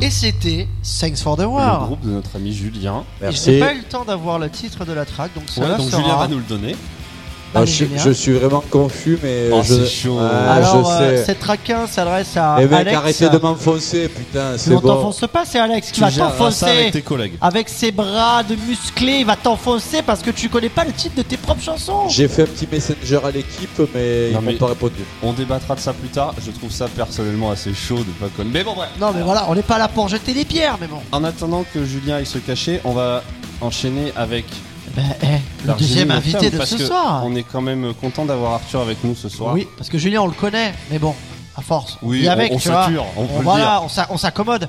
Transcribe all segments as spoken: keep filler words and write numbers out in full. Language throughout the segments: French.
Et c'était Thanks for the Le War. groupe de notre ami Julien. Et je n'ai pas eu le temps d'avoir le titre de la track, donc ça Ouais, va donc sera... Julien va nous le donner. Non, je, je suis vraiment confus, mais oh, je, c'est chaud. Ouais, Alors, je euh, sais. cette track un s'adresse à Eh mec, Alex. arrêtez de m'enfoncer, putain, c'est Non, bon. t'enfonce pas, c'est Alex qui Tu va gères ça t'enfoncer avec tes collègues. avec ses bras de musclés. Il va t'enfoncer parce que tu connais pas le titre de tes propres chansons. J'ai fait un petit messenger à l'équipe, mais Non, ils mais- m'ont pas répondu. On débattra de ça plus tard. Je trouve ça personnellement assez chaud de pas connaître. Mais bon, bref. Non, mais voilà, on n'est pas là pour jeter des pierres, mais bon. En attendant que Julien aille se cacher, on va enchaîner avec Ben, eh, le Darjeeling deuxième Opium, invité de parce ce que soir. On est quand même content d'avoir Arthur avec nous ce soir. Oui, parce que Julien, on le connaît, mais bon, à force. Oui, vit avec, on, on tu vois. sature, on peut le voilà, dire. on s'a- on s'accommode.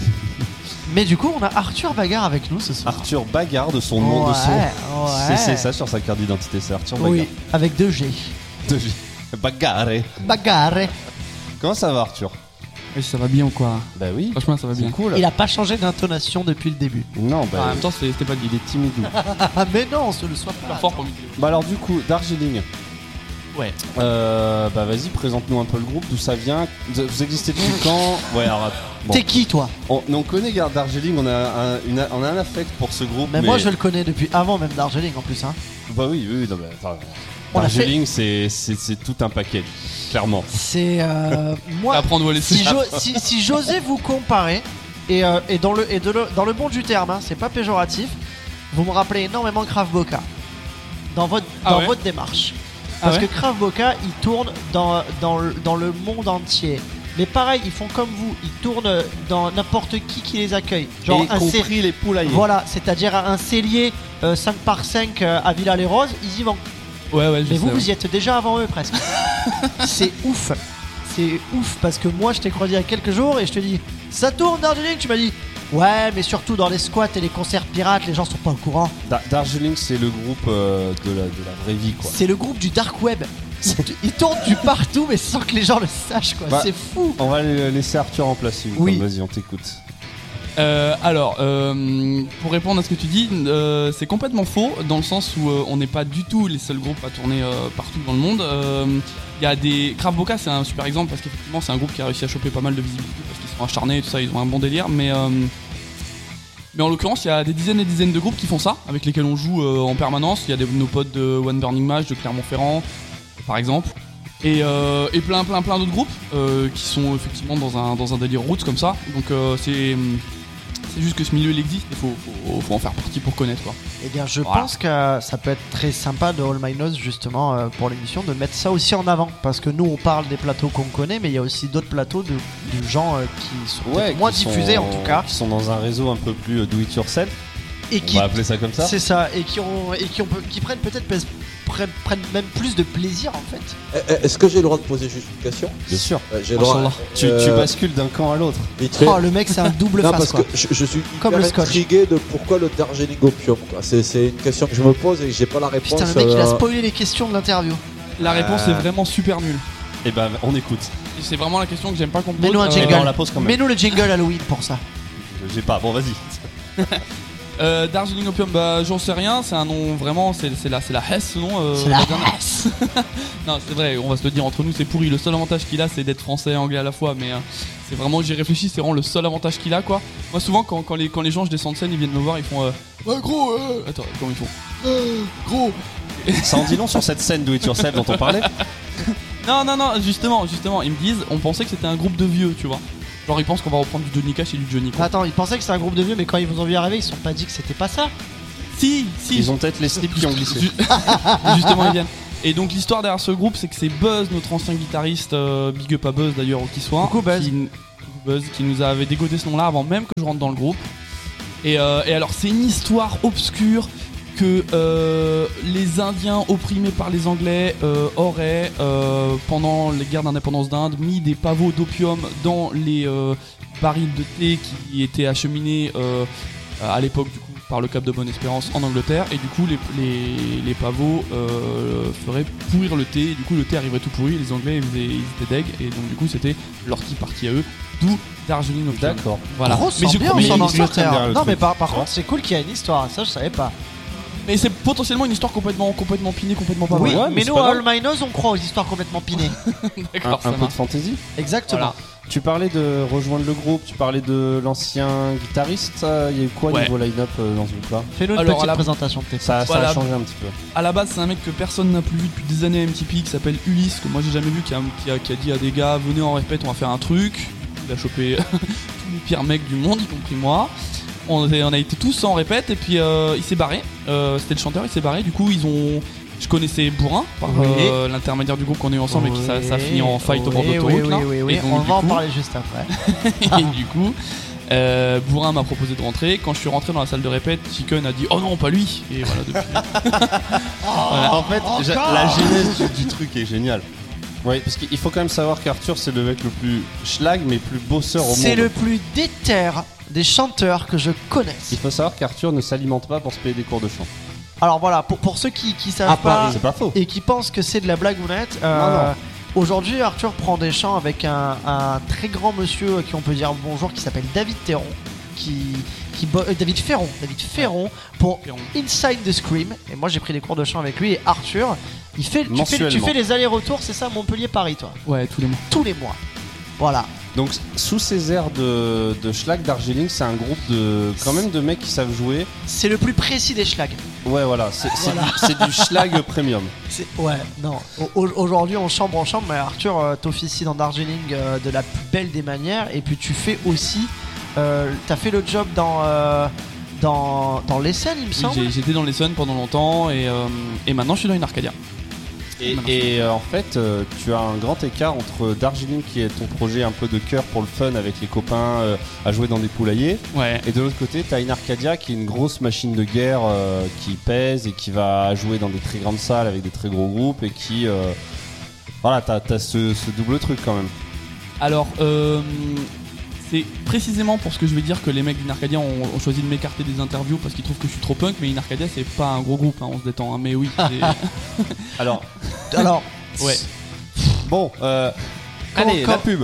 Mais du coup, on a Arthur Bagarre avec nous ce soir. Arthur Bagarre de son nom de son. Ouais, C'est ouais. c'est ça sur sa carte d'identité, c'est Arthur Bagarre. Oui, avec deux G. De vie. Bagarre. Bagarre. Comment ça va Arthur? Oui, ça va bien ou quoi? Bah oui. Franchement, ça va C'est bien. cool. Il a pas changé d'intonation depuis le début. Non, bah. En même temps, c'est- c'était pas il est timide. Ah, mais non, on se le soit pas. fort pour lui. Bah alors du coup, Darjeeling. Ouais. Euh, bah vas-y, présente-nous un peu le groupe, d'où ça vient. Vous vous existez depuis quand? Ouais, alors bon. T'es qui, toi? On, on connaît Garde Darjeeling, on a un, une- on a un affect pour ce groupe. Mais, moi, je le connais depuis avant même Darjeeling en plus. Hein. Bah oui, oui, non, mais attends. On l'a Darjeeling, c'est, c'est, c'est tout un package, clairement. C'est euh, moi. Apprendre ou à laisser. Si, j'o- si, si j'osais vous comparer, et, euh, et, dans, le, et de le- dans le bon du terme, hein, c'est pas péjoratif, vous me rappelez énormément Krav Boka dans votre, Ah dans ouais votre démarche. Ah Parce ouais que Krav Boka, ils tournent dans, dans, le- dans le monde entier. Mais pareil, ils font comme vous, ils tournent dans n'importe qui qui les accueille. Genre Et un cé- compris les poulaillers. Voilà, c'est-à-dire un cellier euh, cinq par cinq euh, à Villa-les-Roses, ils y vont. Ouais, ouais, je Mais sais. vous, ouais. vous y êtes déjà avant eux presque. C'est ouf. C'est ouf parce que moi, je t'ai croisé il y a quelques jours et je te dis, ça tourne Darjeeling. Tu m'as dit, ouais, mais surtout dans les squats et les concerts pirates, les gens sont pas au courant. Da- Darjeeling, c'est le groupe euh, de, la, de la vraie vie, quoi. C'est le groupe du dark web. Ils tournent du partout, mais sans que les gens le sachent, quoi. Bah, C'est fou. On va le- laisser Arthur en place. une Oui. fois. Vas-y, on t'écoute. Euh, alors, euh, pour répondre à ce que tu dis, euh, c'est complètement faux dans le sens où euh, on n'est pas du tout les seuls groupes à tourner euh, partout dans le monde. Il y a des Krav Boka, c'est un super exemple parce qu'effectivement c'est un groupe qui a réussi à choper pas mal de visibilité parce qu'ils sont acharnés et tout ça, ils ont un bon délire. Mais euh, mais en l'occurrence, il y a des dizaines et des dizaines de groupes qui font ça, avec lesquels on joue euh, en permanence. Il y a des, nos potes de One Burning Match, de Clermont-Ferrand, par exemple. Et, euh, et plein plein plein d'autres groupes euh, qui sont effectivement dans un, dans un délire roots comme ça. Donc euh, c'est c'est juste que ce milieu il existe, il faut, faut, faut en faire partie pour connaître quoi. Eh bien, je Voilà. pense que ça peut être très sympa de All My Nose, justement, euh, pour l'émission, de mettre ça aussi en avant. Parce que nous, on parle des plateaux qu'on connaît, mais il y a aussi d'autres plateaux de, de gens euh, qui sont peut-être moins qui diffusés, sont- en tout cas. Qui sont dans un réseau un peu plus euh, do it yourself. Et On qui, va appeler ça comme ça. c'est ça, et qui, ont, et qui, ont, qui prennent peut-être pes- prennent, prennent même plus de plaisir, en fait. Eh, eh, Est-ce que j'ai le droit de poser juste une question? Bien sûr. Ouais, j'ai le droit. Inch'Allah. Tu, Euh, tu bascules d'un camp à l'autre. vite fait. Oh, le mec, c'est un double Non, face, parce quoi. que je, je suis Comme hyper le scotch. intrigué de pourquoi le Darjeeling Opium, quoi. C'est, c'est une question que je me pose et que j'ai pas la réponse. Putain, le mec, il a euh, spoilé les questions de l'interview. La réponse Euh. est vraiment super nulle. Et ben, on écoute. Et c'est vraiment la question que j'aime pas qu'on me pose. Mets-nous un Euh, Eh jingle. ben, on la pose quand même. Mets-nous le jingle Halloween pour ça. J'ai pas. Bon, vas-y. Euh, Darjeeling Opium, bah j'en sais rien, c'est un nom vraiment, c'est, c'est la, c'est la Hesse ce nom. euh, C'est la dernière- Non, c'est vrai, on va se le dire entre nous, c'est pourri. Le seul avantage qu'il a, c'est d'être français et anglais à la fois, mais euh, c'est vraiment, j'y réfléchis, c'est vraiment le seul avantage qu'il a quoi. Moi, souvent, quand, quand, les, quand les gens, je descends de scène, ils viennent me voir, ils font euh, ouais, gros, euh... attends, comment ils font euh, gros. Ça en dit long sur cette scène do it yourself dont on parlait. Non, non, non, justement, justement, ils me disent, on pensait que c'était un groupe de vieux, tu vois. Genre, ils pensent qu'on va reprendre du Johnny Cash et du Johnny quoi. Attends, ils pensaient que c'était un groupe de vieux, mais quand ils vous ont vu arriver, ils se sont pas dit que c'était pas ça. Si, si, Ils ont peut-être les slips qui ont glissé. Ju- Justement, ils viennent. Et donc l'histoire derrière ce groupe, c'est que c'est Buzz, notre ancien guitariste, euh, big up à Buzz d'ailleurs, où qu'il soit, Coucou, Buzz. Qui, coucou Buzz, qui nous avait dégodé ce nom-là avant même que je rentre dans le groupe. Et, euh, et alors c'est une histoire obscure que euh, les Indiens opprimés par les Anglais euh, auraient, euh, pendant les guerres d'indépendance d'Inde, mis des pavots d'opium dans les euh, barils de thé qui étaient acheminés euh, à l'époque du coup par le Cap de Bonne-Espérance en Angleterre, et du coup les, les, les pavots euh, feraient pourrir le thé, et du coup le thé arriverait tout pourri, les Anglais ils, faisaient- ils étaient deg, et donc du coup c'était leur tea party à eux, d'où Darjeeling Opium. D'accord. Voilà. Grosse Mais je ambiance crois- mais- en une histoire Angleterre. derrière le Non, truc. mais par, par Tu contre, c'est cool qu'il y ait une histoire. Ça, je savais pas. Mais c'est potentiellement une histoire complètement, complètement pinée, complètement pas Oui, vraie. ouais, mais mais c'est nous, pas à All My Nose, on croit aux histoires complètement pinées. Un, D'accord, ça un peu de marche. fantaisie. Exactement. Voilà. Tu parlais de rejoindre le groupe, tu parlais de l'ancien guitariste. Il y a eu quoi Ouais. niveau line-up euh, dans ce groupe-là? Fais-nous une Alors, petite à la- présentation de tes Ça, ça Voilà. a changé un petit peu. À la base, c'est un mec que personne n'a plus vu depuis des années à M T P qui s'appelle Ulysse, que moi j'ai jamais vu, qui a, qui a- qui a dit à des gars venez en répète, on va faire un truc. Il a chopé tous les pires mecs du monde, y compris moi. On, est- on a été tous en répète et puis euh, il s'est barré. Euh, C'était le chanteur, il s'est barré. Du coup, ils ont. Je connaissais Bourrin par Oui. euh, l'intermédiaire du groupe qu'on est eu ensemble et qui ça, ça a fini en fight au bord oui, d'autoroute. oui, là. oui, oui, oui. Et donc, On du va en coup- parler juste après. Et du coup, euh, Bourrin m'a proposé de rentrer. Quand je suis rentré dans la salle de répète, Chicken a dit oh non, pas lui. Et voilà, depuis. Voilà, en fait, j'a- la genèse du, du truc est géniale. Oui, parce qu'il faut quand même savoir qu'Arthur, c'est le mec le plus schlag, mais plus bosseur au monde. C'est le plus déter des chanteurs que je connaisse. Il faut savoir qu'Arthur ne s'alimente pas pour se payer des cours de chant. Alors voilà, pour, pour ceux qui, qui savent À pas Paris. C'est pas faux. et qui pensent que c'est de la blagounette, euh, Non, non. aujourd'hui Arthur prend des chants avec un, un très grand monsieur à qui on peut dire bonjour qui s'appelle David Théron, qui, qui bo- euh, David Ferron, David Ferron pour Ferron. Inside the Scream. Et moi j'ai pris des cours de chant avec lui et Arthur, il fait, tu, fais, tu Mensuellement. fais les allers-retours, c'est ça, Montpellier-Paris toi, Ouais, tous les mois. tous les mois. Voilà. Donc, sous ces airs de, de schlag Darjeeling, c'est un groupe de quand même de mecs qui savent jouer. C'est le plus précis des schlags. Ouais, voilà, c'est c'est Voilà. du, c'est du schlag premium. C'est- Ouais, non. Au- au- Aujourd'hui, on chambre en chambre, mais Arthur, euh, t'officies dans Darjeeling euh, de la plus belle des manières. Et puis, tu fais aussi. Euh, T'as fait le job dans. euh, dans, dans l'Essonne, il me Oui, semble. j'ai- j'étais dans les Suns pendant longtemps et, euh, et maintenant je suis dans une Arcadia. Et, Maintenant, et, euh, en fait, euh, tu as un grand écart entre Darjeeling, qui est ton projet un peu de cœur pour le fun avec les copains euh, à jouer dans des poulaillers, Ouais. et de l'autre côté, tu as une Arcadia qui est une grosse machine de guerre euh, qui pèse et qui va jouer dans des très grandes salles avec des très gros groupes et qui. euh, voilà, t'as as ce, ce double truc quand même. Alors, euh, c'est précisément pour ce que je vais dire que les mecs d'Inarcadia ont, ont choisi de m'écarter des interviews parce qu'ils trouvent que je suis trop punk, mais Inarcadia c'est pas un gros groupe, hein, on se détend, hein, mais oui. c'est- Alors, Alors, ouais. bon, euh, Comment- allez, quand- la pub.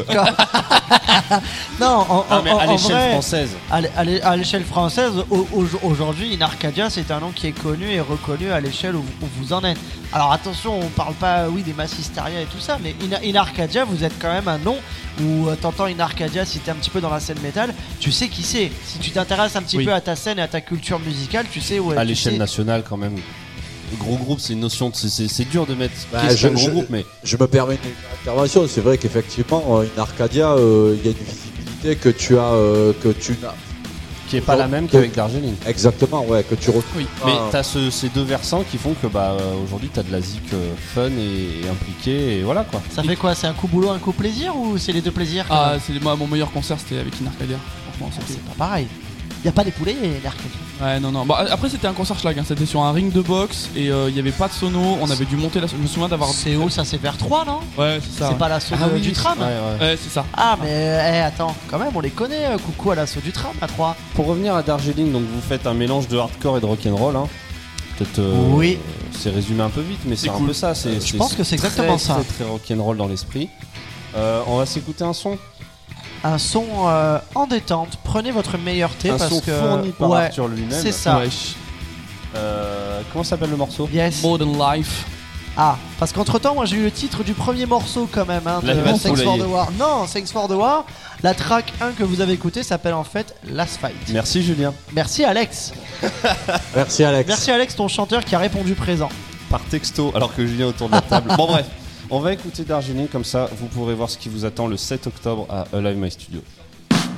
non, en, Ah, en- mais en- à en l'échelle vrai, française. à l'é- à l'é- à l'échelle française, au- au- aujourd'hui, Inarcadia, c'est un nom qui est connu et reconnu à l'échelle où, vous- où vous en êtes. Alors attention, on parle pas, oui, des Massisteria et tout ça, mais Ina- Inarcadia, vous êtes quand même un nom où euh, t'entends Inarcadia, si t'es un petit peu dans la scène métal, tu sais qui c'est. Si tu t'intéresses un petit Oui. peu à ta scène et à ta culture musicale, tu sais où À tu l'échelle sais- nationale, quand même. Le gros groupe, c'est une notion. de- c'est- C'est c'est dur de mettre. Bah, Qu'est-ce je- qu'un gros je- groupe, mais. Je me permets une intervention. C'est vrai qu'effectivement, euh, une Arcadia, euh, il y a une visibilité que tu as, euh, que tu n'as. Qui est pas Donc, la même qu'avec Darjeeling. Exactement, ouais, que tu retrouves. Oui. Mais Ah. t'as ce- ces deux versants qui font que bah euh, aujourd'hui t'as de la zik euh, fun et, et impliqué et voilà quoi. Ça fait quoi? C'est un coup boulot, un coup plaisir ou c'est les deux plaisirs quand Ah, même c'est moi mon meilleur concert c'était avec Inarcadia. Franchement, Ah, c'était. c'est pas pareil. Y a pas des poulets, l'Arcadia. Ouais, non, non. Bah, après, c'était un concert schlag. Hein. C'était sur un ring de boxe et il y avait pas de sono. On avait dû monter la. Je me souviens d'avoir. C'est haut, ça c'est vers trois, non? Ouais, c'est ça. C'est ouais. pas l'assaut Ah de- oui, du oui, tram? ouais, ouais. Ouais, c'est ça. Ah mais eh, attends, quand même on les connaît, euh, coucou à l'assaut du tram à trois. Pour revenir à Darjeeling, donc vous faites un mélange de hardcore et de rock'n'roll. Hein. Peut-être. euh, Oui. C'est résumé un peu vite, mais c'est C'est un cool. peu ça. c'est- Je pense que c'est exactement très, ça. Très très rock'n'roll dans l'esprit. Euh, on va s'écouter un son. Un son euh, en détente, prenez votre meilleur thé Un parce son que fourni par ouais, Arthur lui-même. c'est ça. Wesh. Euh, comment s'appelle le morceau? Yes. Modern Life. Ah, parce qu'entre temps moi j'ai eu le titre du premier morceau quand même hein, de Live at Thanks for Soleil. the War. Non, Thanks for the War. La track un que vous avez écouté s'appelle en fait Last Fight. Merci Julien. Merci Alex. Merci Alex. Merci Alex, ton chanteur qui a répondu présent. Par texto, alors que Julien est autour de la table. Bon bref, on va écouter Darjeeling, comme ça vous pourrez voir ce qui vous attend le sept octobre à Alive My Studio.